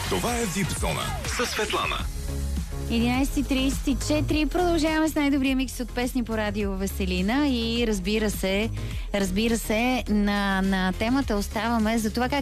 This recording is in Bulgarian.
Това е VIP Зона със Светлана. 11:34. Продължаваме с най-добрия микс от песни по радио Веселина и разбира се, на темата оставаме за това как